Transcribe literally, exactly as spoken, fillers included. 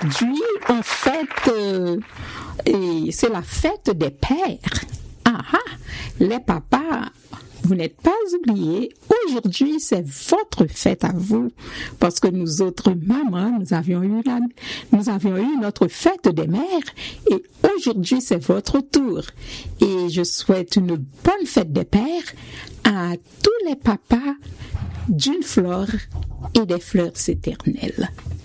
aujourd'hui, on fête, euh, et c'est la fête des pères. Ah ah, les papas, vous n'êtes pas oubliés. Aujourd'hui, c'est votre fête à vous. Parce que nous autres mamans, nous avions eu la, nous avions eu notre fête des mères. Et aujourd'hui, c'est votre tour. Et je souhaite une bonne fête des pères à tous les papas d'une fleur et des fleurs éternelles.